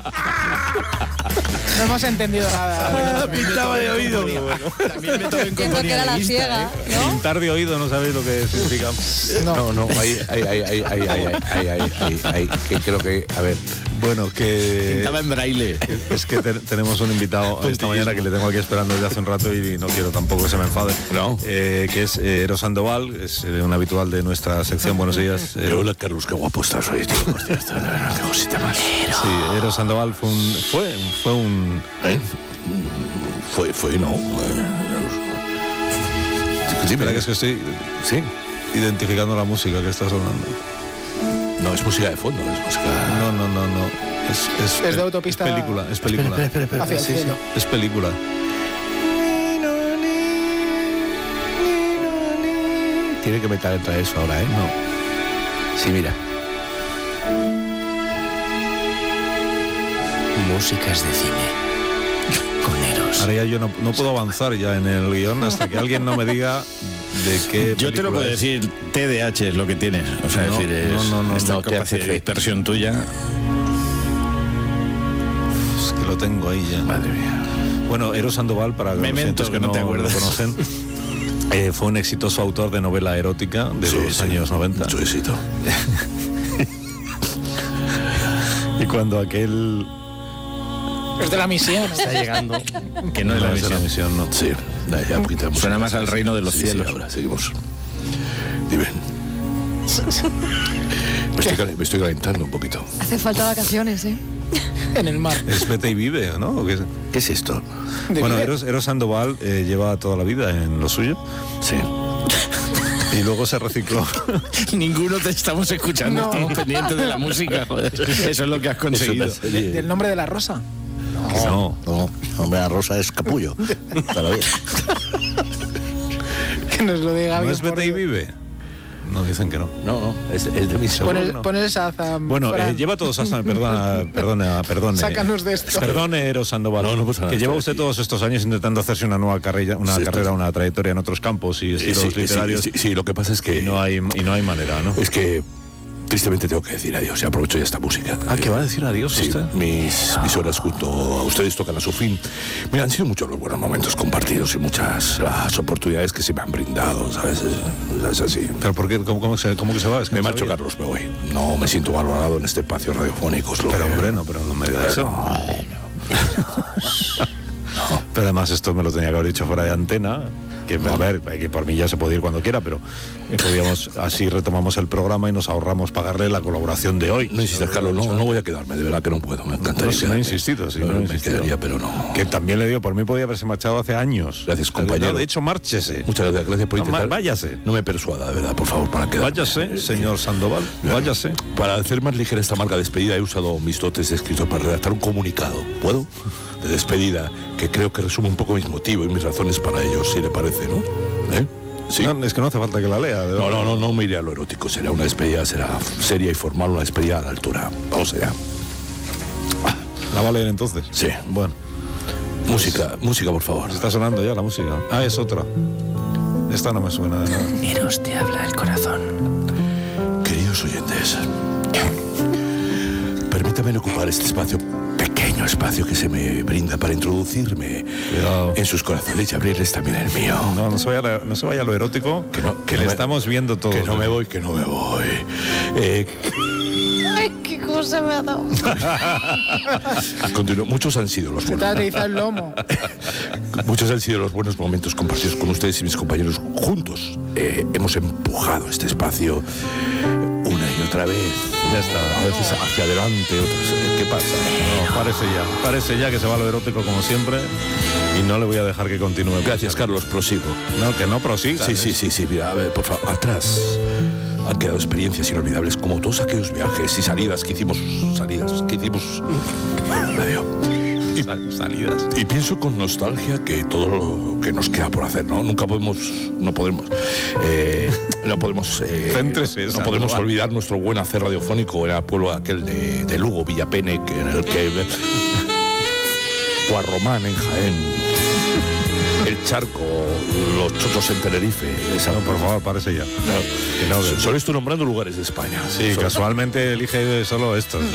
No hemos entendido nada. Pintaba de oído. También me tomen Entiendo que era la ciega, ¿no? Pintar de oído no sabéis lo que significa. No, ahí, que creo que, a ver. Bueno, que... Pintaba en braille. Es que tenemos un invitado esta mañana que le tengo aquí esperando desde hace un rato y no quiero tampoco que se me enfade. No. Que es Eros Sandoval, es un habitual de nuestra sección. Buenos días. Hola, Carlos, qué guapo estás hoy, tío. Hostia, qué cosita más. Sí, Eros Sandoval fue un... No. Sí, pero que es que estoy identificando la música que está sonando. No, es música de fondo, es música... No. Es de autopista. Es película. Espera. Hacia el cielo. Es película. Tiene que meter entre eso ahora, ¿eh? No. Sí, mira. Músicas de cine. Con Eros. Ahora ya yo no puedo avanzar ya en el guión hasta que alguien no me diga de qué. Yo te lo puedo decir, TDAH es lo que tienes. O sea, No, decir, es esta no te capacidad hace de dispersión tuya. Es que lo tengo ahí ya. Madre mía. Bueno, Eros Sandoval, para los Memento, oyentes que no te lo acuerdas. conocen, fue un exitoso autor de novela erótica de los años 90. Su éxito. Y cuando aquel... Es de la misión. Está llegando. Que no es la de misión. no. Sí, ya poquito. Suena más al reino de los cielos. Sí, ahora seguimos. Dime. Me estoy calentando un poquito. Hace falta vacaciones, ¿eh? En el mar. Es Vete y Vive, ¿no? ¿O qué? ¿Qué es esto? Bueno, Eros Sandoval lleva toda la vida en lo suyo. Sí. Y luego se recicló. Ninguno te estamos escuchando, No. estamos pendientes de la música, joder. Eso es lo que has conseguido. ¿Del nombre de la rosa? No. Hombre, la rosa es capullo. Para bien. Que nos lo diga ¿No bien. es Vete y Vive? No, dicen que no. No, es de mi Seguro. Pon esa Zam. Bueno, lleva todos hasta... Perdone. Sácanos de esto. Perdone, Eros Sandoval. No pasa nada, que lleva estoy usted todos estos años intentando hacerse una nueva carrera, una trayectoria en otros campos y estilos literarios. Sí, lo que pasa es que... Y no hay manera, ¿no? Es que tristemente tengo que decir adiós y aprovecho ya esta música. ¿Qué va a decir adiós Sí, usted? mis horas junto a ustedes tocan a su fin. Mira, han sido muchos los buenos momentos compartidos y muchas las oportunidades que se me han brindado, ¿sabes? Es así. ¿Pero por qué? ¿Cómo que se va? Es que Me no marcho, sabía. Carlos, me voy. No me siento valorado en este espacio radiofónico. es lo Pero que- hombre, pero no me diga eso. Pero además esto me lo tenía que haber dicho fuera de antena. Que, a ver, que por mí ya se puede ir cuando quiera, pero podíamos, así retomamos el programa y nos ahorramos pagarle la colaboración de hoy. No insistas, Carlos, no voy a quedarme, de verdad que no puedo. Me encantaría. No, si no he insistido, sí, no he me insistido. quedaría, pero no. Que también le digo, por mí podía haberse marchado hace años. Gracias, compañero. No, de hecho, márchese. Muchas gracias por intentar. Váyase. No me persuada, de verdad, por favor, para quedar. Váyase, señor Sandoval, váyase. Para hacer más ligera esta marca de despedida he usado mis dotes de escritor para redactar un comunicado. ¿Puedo? De despedida, que creo que resume un poco mis motivos y mis razones para ello, si le parece, ¿no? Sí. No, es que no hace falta que la lea. de verdad. No me iré a lo erótico. Será una despedida, será seria y formal, una despedida a la altura. Vamos allá. ¿La va a leer entonces? Sí. Bueno, Música, por favor. está sonando ya la música. Es otra. Esta no me suena de nada. Eros te habla el corazón. Queridos oyentes, permítanme ocupar este espacio, pequeño espacio que se me brinda para introducirme Cuidado. en sus corazones y abrirles también el mío. No se vaya a lo erótico, que le estamos viendo todo. Que no me voy. Ay, qué cosa me ha dado. Continúo. Muchos han sido los Se te ha atrizado el lomo. Muchos han sido los buenos momentos compartidos con ustedes y mis compañeros juntos. Hemos empujado este espacio una y otra vez. Ya está. A veces hacia adelante, otras. ¿Qué pasa? No, parece ya que se va a lo erótico como siempre y no le voy a dejar que continúe. Gracias, Carlos, prosigo. No, que no prosiga. Sí, mira, a ver, por favor, atrás. Han quedado experiencias inolvidables como todos aquellos viajes y salidas que hicimos. Salidas. Y pienso con nostalgia que todo lo que nos queda por hacer, ¿no? No podemos Céntrese, no podemos olvidar nuestro buen hacer radiofónico en el pueblo aquel de Lugo, Villapenec, en el que Guarromán en Jaén, el Charco, los Chochos en Tenerife. No, por favor, párese ya. Solo estoy nombrando lugares de España. Sí, casualmente elige solo estos.